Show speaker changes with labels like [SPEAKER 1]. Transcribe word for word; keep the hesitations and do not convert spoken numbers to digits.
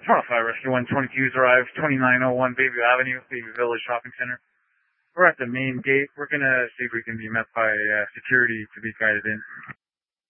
[SPEAKER 1] one oh five Rescue one twenty-two's arrived, twenty-nine oh one Bayview Avenue, Bayview Village Shopping Center. We're at the main gate. We're going to see if we can be met by uh, security to be guided in.